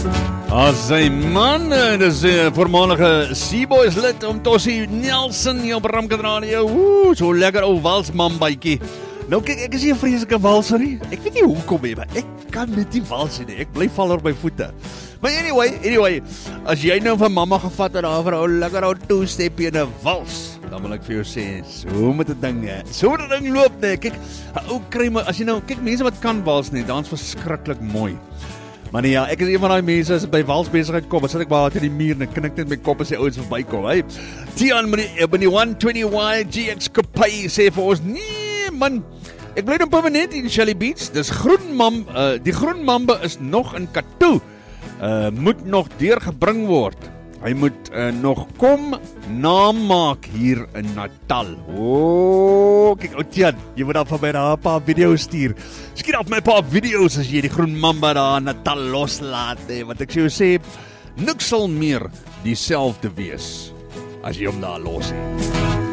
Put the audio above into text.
As sy man, dis voormalige Seaboys lid om Tossie Nelson hier op Ramkat Radio. So lekker ou walsmambaitjie. Nou kyk, ek is nie 'n vreeslike walser nie. Ek weet nie hoekom nie, maar ek kan net nie wals nie. Ek bly val op my voete. Maar anyway, as jy nou van mamma gevat het daar vir 'n lekker ou two-stepie en 'n wals, dan wil ek vir jou sê, so moet 'n ding loop nee. Kyk, 'n ou kry maar as jy nou kyk mense wat kan wals nie, dan's verskriklik mooi. Maar nee, ja, ek is een van die mense as by wals besigheid kom, as ek maar teen die muur en knik net my kop as die ouens verbykom, hey. Tian met die 120Y GX Coupe sê vir ons, nee man, ek bly nou permanent in Shelly Beach. Dis die groen mamba is nog in Katoe. Moet nog deurgebring word. Hy moet nog kom namaak hier in Natal. Kyk, Tian, jy moet dan van my daar 'n paar video's stuur. Skiet af my 'n paar video's as jy die groen mamba daar in Natal loslaat. Want ek sê, niks sal meer dieselfde wees as jy hom daar los het.